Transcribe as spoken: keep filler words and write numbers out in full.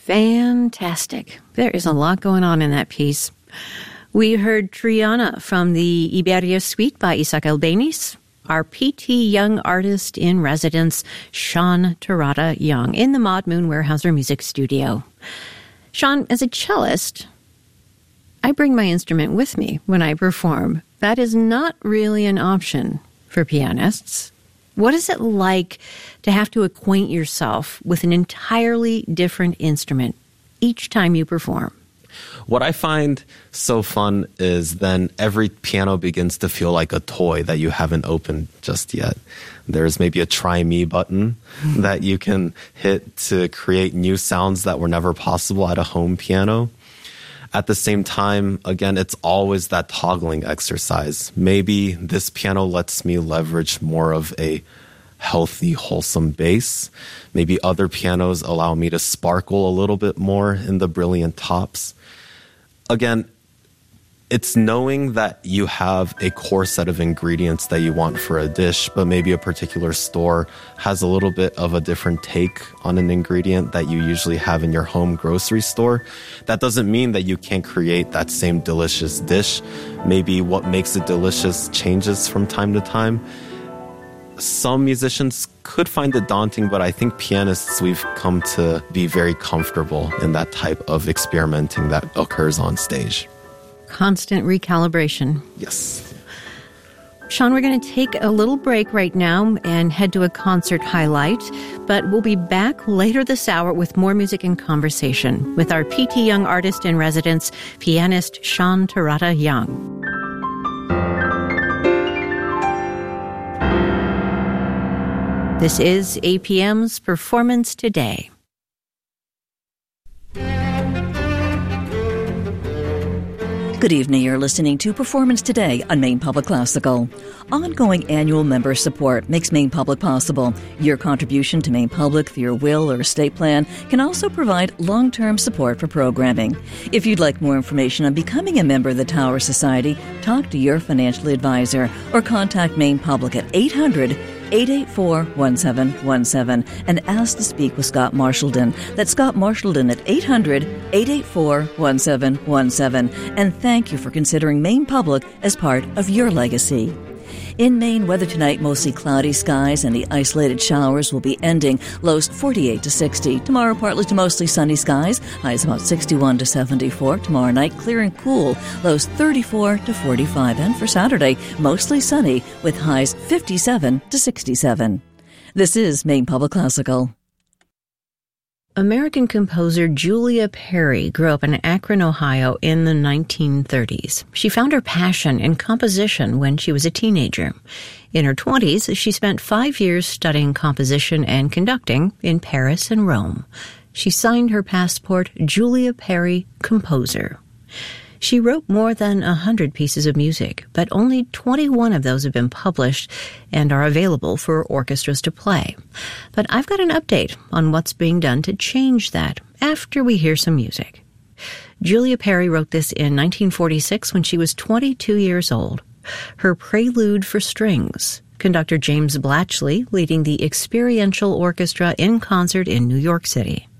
Fantastic. There is a lot going on in that piece. We heard Triana from the Iberia Suite by Isaac Albéniz, our P T Young artist in residence, Sean Terada Young, in the Maud Moon Weyerhaeuser Music Studio. Sean, as a cellist, I bring my instrument with me when I perform. That is not really an option for pianists. What is it like to have to acquaint yourself with an entirely different instrument each time you perform? What I find so fun is then every piano begins to feel like a toy that you haven't opened just yet. There's maybe a try me button that you can hit to create new sounds that were never possible at a home piano. At the same time, again, it's always that toggling exercise. Maybe this piano lets me leverage more of a healthy, wholesome bass. Maybe other pianos allow me to sparkle a little bit more in the brilliant tops. Again, it's knowing that you have a core set of ingredients that you want for a dish, but maybe a particular store has a little bit of a different take on an ingredient that you usually have in your home grocery store. That doesn't mean that you can't create that same delicious dish. Maybe what makes it delicious changes from time to time. Some musicians could find it daunting, but I think pianists, we've come to be very comfortable in that type of experimenting that occurs on stage. Constant recalibration. Yes. Sean, we're going to take a little break right now and head to a concert highlight, but we'll be back later this hour with more music and conversation with our P T Young artist in residence, pianist Sean Terada Young. This is A P M's Performance Today. Good evening. You're listening to Performance Today on Maine Public Classical. Ongoing annual member support makes Maine Public possible. Your contribution to Maine Public through your will or estate plan can also provide long-term support for programming. If you'd like more information on becoming a member of the Tower Society, talk to your financial advisor or contact Maine Public at eight hundred, eight eight four, one seven one seven and ask to speak with Scott Marshallton. That's Scott Marshallton at eight hundred, eight eight four, one seven one seven. And thank you for considering Maine Public as part of your legacy. In Maine, weather tonight, mostly cloudy skies and the isolated showers will be ending. Lows forty-eight to sixty. Tomorrow, partly to mostly sunny skies. Highs about sixty-one to seventy-four. Tomorrow night, clear and cool. Lows thirty-four to forty-five. And for Saturday, mostly sunny with highs fifty-seven to sixty-seven. This is Maine Public Classical. American composer Julia Perry grew up in Akron, Ohio in the nineteen thirties. She found her passion in composition when she was a teenager. In her twenties, she spent five years studying composition and conducting in Paris and Rome. She signed her passport Julia Perry Composer. She wrote more than one hundred pieces of music, but only twenty-one of those have been published and are available for orchestras to play. But I've got an update on what's being done to change that after we hear some music. Julia Perry wrote this in nineteen forty-six when she was twenty-two years old. Her Prelude for Strings, conductor James Blatchley leading the Experiential Orchestra in concert in New York City.